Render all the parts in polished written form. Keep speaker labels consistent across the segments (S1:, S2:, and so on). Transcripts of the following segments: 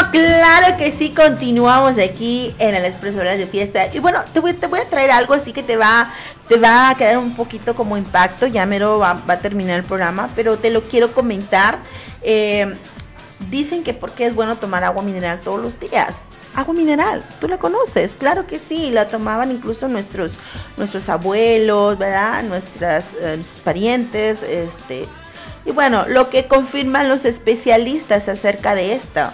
S1: claro que sí, continuamos aquí en el Expreso Horas de Fiesta. Y bueno, te voy a traer algo así que te va a quedar un poquito como impacto. Ya mero va a terminar el programa, pero te lo quiero comentar. Dicen que porque es bueno tomar agua mineral todos los días. Agua mineral, ¿tú la conoces? Claro que sí, la tomaban incluso nuestros abuelos, ¿verdad? Nuestros parientes, y bueno, lo que confirman los especialistas acerca de esto.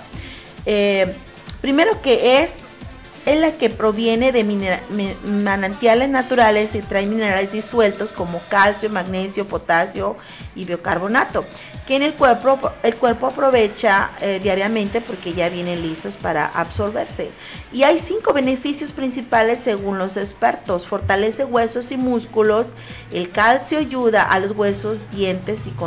S1: Primero que es la que proviene de manantiales naturales y trae minerales disueltos como calcio, magnesio, potasio y bicarbonato, que en el cuerpo aprovecha diariamente porque ya vienen listos para absorberse. Y hay 5 beneficios principales según los expertos: fortalece huesos y músculos, el calcio ayuda a los huesos, dientes y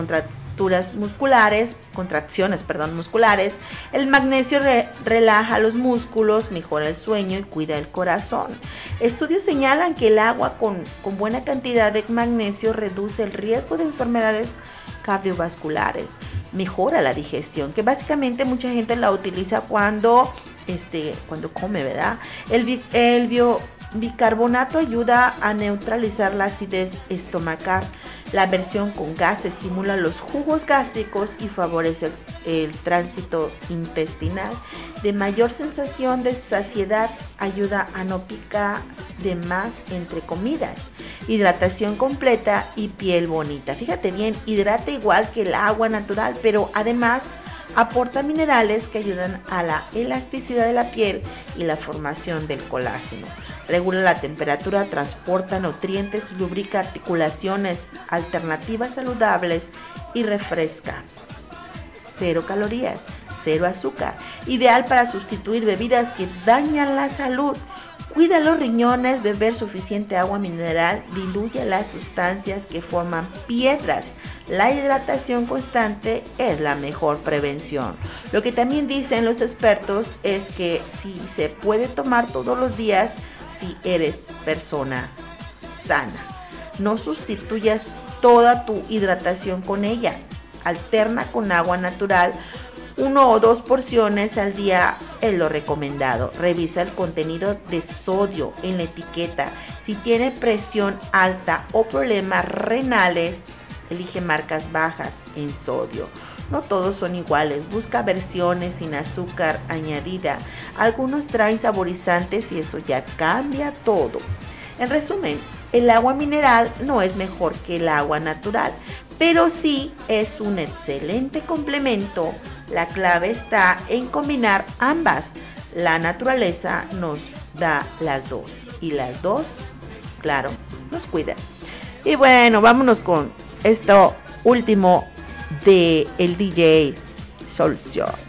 S1: contracciones musculares, el magnesio relaja los músculos, mejora el sueño y cuida el corazón. Estudios señalan que el agua con buena cantidad de magnesio reduce el riesgo de enfermedades cardiovasculares, mejora la digestión, que básicamente mucha gente la utiliza cuando come, ¿verdad? El bicarbonato ayuda a neutralizar la acidez estomacal. La versión con gas estimula los jugos gástricos y favorece el tránsito intestinal. De mayor sensación de saciedad, ayuda a no picar de más entre comidas. Hidratación completa y piel bonita. Fíjate bien, hidrata igual que el agua natural, pero además aporta minerales que ayudan a la elasticidad de la piel y la formación del colágeno. Regula la temperatura, transporta nutrientes, lubrica articulaciones, alternativas saludables y refresca. 0 calorías, 0 azúcar. Ideal para sustituir bebidas que dañan la salud. Cuida los riñones, beber suficiente agua mineral diluye las sustancias que forman piedras. La hidratación constante es la mejor prevención. Lo que también dicen los expertos es que si se puede tomar todos los días, si eres persona sana. No sustituyas toda tu hidratación con ella. Alterna con agua natural. 1 o 2 porciones al día es lo recomendado. Revisa el contenido de sodio en la etiqueta. Si tiene presión alta o problemas renales, elige marcas bajas en sodio. No todos son iguales. Busca versiones sin azúcar añadida. Algunos traen saborizantes y eso ya cambia todo. En resumen, el agua mineral no es mejor que el agua natural, pero sí es un excelente complemento. La clave está en combinar ambas. La naturaleza nos da las dos y las dos, claro, nos cuidan. Y bueno, vámonos con esto último de el DJ Solskjaer.